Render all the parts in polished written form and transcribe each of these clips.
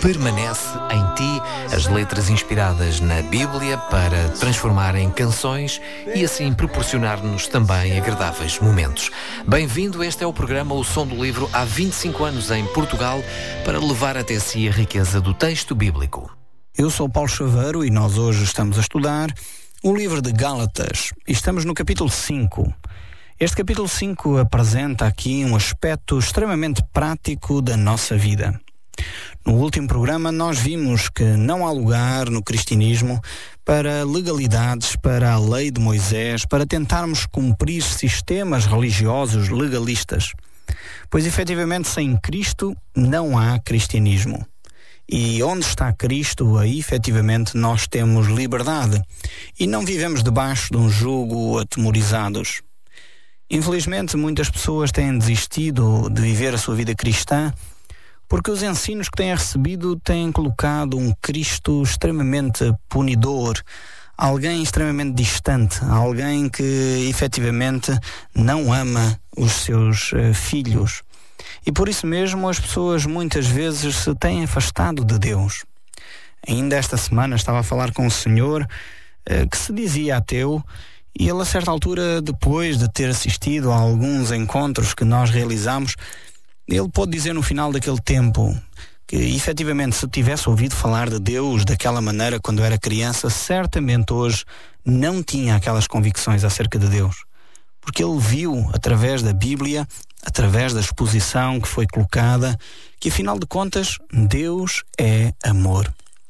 permanece em ti, as letras inspiradas na Bíblia para transformar em canções e assim proporcionar-nos também agradáveis momentos. Bem-vindo, este é o programa O Som do Livro, há 25 anos em Portugal, para levar até si a riqueza do texto bíblico. Eu sou Paulo Chaveiro e nós hoje estamos a estudar o livro de Gálatas e estamos no capítulo 5. Este capítulo 5 apresenta aqui um aspecto extremamente prático da nossa vida. No último programa nós vimos que não há lugar no cristianismo para legalidades, para a lei de Moisés, para tentarmos cumprir sistemas religiosos legalistas. Pois efetivamente sem Cristo não há cristianismo. E onde está Cristo, aí efetivamente nós temos liberdade e não vivemos debaixo de um jugo atemorizados. Infelizmente muitas pessoas têm desistido de viver a sua vida cristã porque os ensinos que têm recebido têm colocado um Cristo extremamente punidor, alguém extremamente distante, alguém que efetivamente não ama os seus filhos. E por isso mesmo as pessoas muitas vezes se têm afastado de Deus. Ainda esta semana estava a falar com um senhor que se dizia ateu, e ele a certa altura, depois de ter assistido a alguns encontros que nós realizamos, ele pôde dizer no final daquele tempo que efetivamente se tivesse ouvido falar de Deus daquela maneira quando era criança, certamente hoje não tinha aquelas convicções acerca de Deus. Porque ele viu através da Bíblia, através da exposição que foi colocada, que afinal de contas Deus é amor.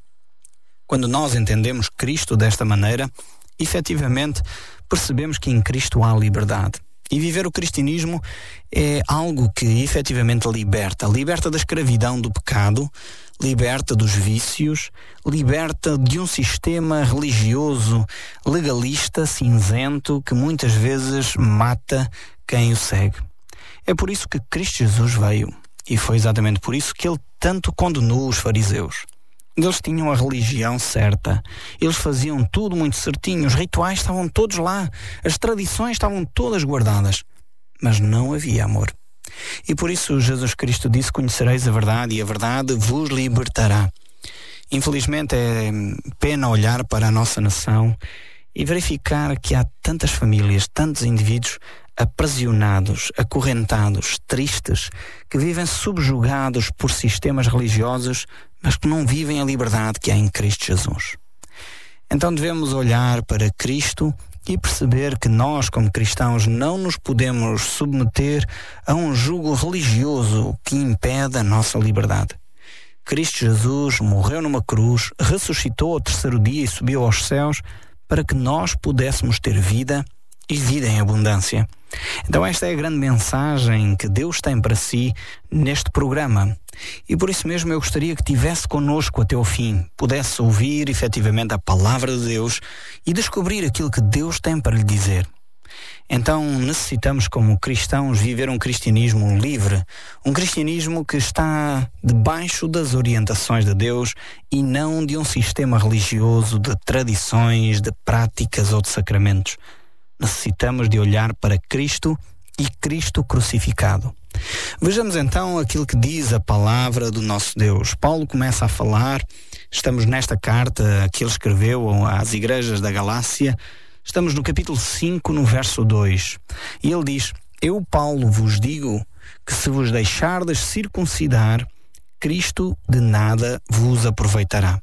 Quando nós entendemos Cristo desta maneira, efetivamente percebemos que em Cristo há liberdade. E viver o cristianismo é algo que efetivamente liberta da escravidão do pecado, liberta dos vícios, liberta de um sistema religioso legalista, cinzento, que muitas vezes mata quem o segue. É por isso que Cristo Jesus veio, e foi exatamente por isso que ele tanto condenou os fariseus. Eles tinham a religião certa, eles faziam tudo muito certinho, os rituais estavam todos lá, as tradições estavam todas guardadas, mas não havia amor. E por isso Jesus Cristo disse: conhecereis a verdade e a verdade vos libertará. Infelizmente é pena olhar para a nossa nação e verificar que há tantas famílias, tantos indivíduos aprisionados, acorrentados, tristes, que vivem subjugados por sistemas religiosos, mas que não vivem a liberdade que há em Cristo Jesus. Então devemos olhar para Cristo e perceber que nós, como cristãos, não nos podemos submeter a um jugo religioso que impede a nossa liberdade. Cristo Jesus morreu numa cruz, ressuscitou ao terceiro dia e subiu aos céus para que nós pudéssemos ter vida e vida em abundância. Então esta é a grande mensagem que Deus tem para si neste programa. E por isso mesmo eu gostaria que estivesse connosco até ao fim, pudesse ouvir efetivamente a palavra de Deus e descobrir aquilo que Deus tem para lhe dizer. Então necessitamos, como cristãos, viver um cristianismo livre, um cristianismo que está debaixo das orientações de Deus e não de um sistema religioso de tradições, de práticas ou de sacramentos. Necessitamos de olhar para Cristo e Cristo crucificado. Vejamos então aquilo que diz a palavra do nosso Deus. Paulo começa a falar, estamos nesta carta que ele escreveu às igrejas da Galácia, estamos no capítulo 5, no verso 2. E ele diz: eu, Paulo, vos digo que se vos deixardes circuncidar, Cristo de nada vos aproveitará.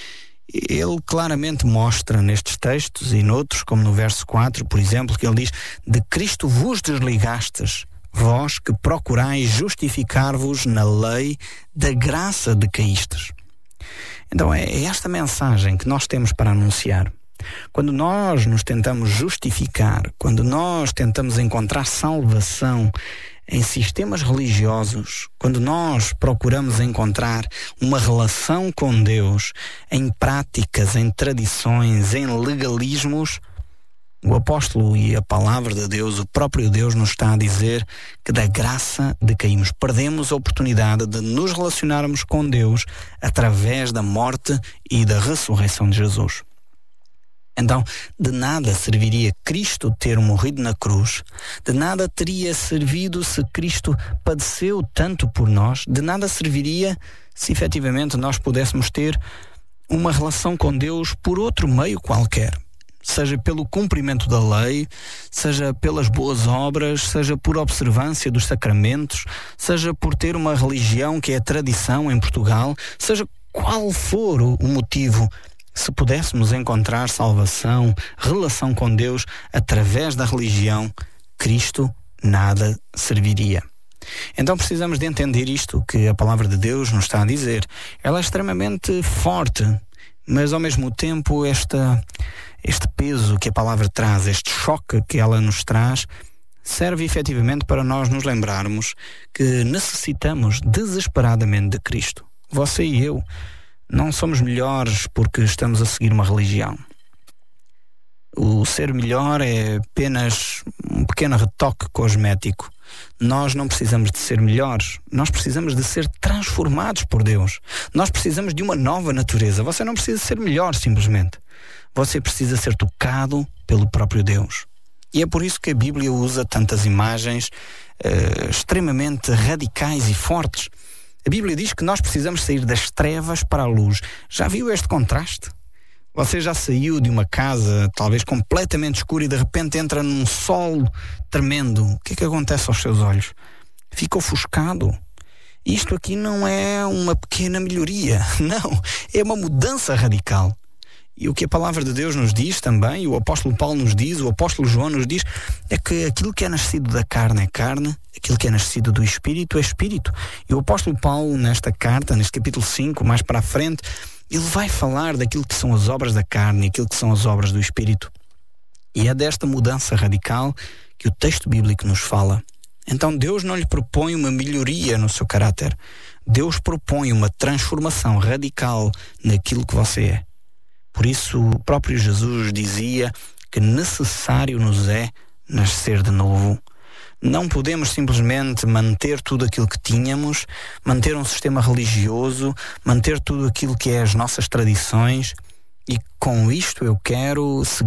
Ele claramente mostra nestes textos e noutros, como no verso 4, por exemplo, que ele diz: de Cristo vos desligastes, vós que procurais justificar-vos na lei da graça de caístes. Então é esta mensagem que nós temos para anunciar. Quando nós nos tentamos justificar, quando nós tentamos encontrar salvação em sistemas religiosos, quando nós procuramos encontrar uma relação com Deus em práticas, em tradições, em legalismos, o apóstolo e a palavra de Deus, o próprio Deus nos está a dizer que da graça decaímos. Perdemos a oportunidade de nos relacionarmos com Deus através da morte e da ressurreição de Jesus. Então, de nada serviria Cristo ter morrido na cruz, de nada teria servido se Cristo padeceu tanto por nós, de nada serviria se efetivamente nós pudéssemos ter uma relação com Deus por outro meio qualquer, seja pelo cumprimento da lei, seja pelas boas obras, seja por observância dos sacramentos, seja por ter uma religião que é tradição em Portugal, seja qual for o motivo. Se pudéssemos encontrar salvação, relação com Deus através da religião, Cristo nada serviria. Então precisamos de entender isto que a palavra de Deus nos está a dizer. Ela é extremamente forte, mas ao mesmo tempo este peso que a palavra traz, este choque que ela nos traz, serve efetivamente para nós nos lembrarmos que necessitamos desesperadamente de Cristo. Você e eu não somos melhores porque estamos a seguir uma religião. O ser melhor é apenas um pequeno retoque cosmético. Nós não precisamos de ser melhores. Nós precisamos de ser transformados por Deus. Nós precisamos de uma nova natureza. Você não precisa ser melhor simplesmente. Você precisa ser tocado pelo próprio Deus. E é por isso que a Bíblia usa tantas imagens extremamente radicais e fortes. A Bíblia diz que nós precisamos sair das trevas para a luz. Já viu este contraste? Você já saiu de uma casa talvez completamente escura e de repente entra num sol tremendo. O que é que acontece aos seus olhos? Fica ofuscado. Isto aqui não é uma pequena melhoria. Não, é uma mudança radical. E o que a palavra de Deus nos diz também, o apóstolo Paulo nos diz, o apóstolo João nos diz, é que aquilo que é nascido da carne é carne, aquilo que é nascido do Espírito é Espírito. E o apóstolo Paulo, nesta carta, neste capítulo 5, mais para a frente, ele vai falar daquilo que são as obras da carne e aquilo que são as obras do Espírito. E é desta mudança radical que o texto bíblico nos fala. Então Deus não lhe propõe uma melhoria no seu caráter. Deus propõe uma transformação radical naquilo que você é. Por isso o próprio Jesus dizia que necessário nos é nascer de novo. Não podemos simplesmente manter tudo aquilo que tínhamos, manter um sistema religioso, manter tudo aquilo que é as nossas tradições e com isto eu quero seguir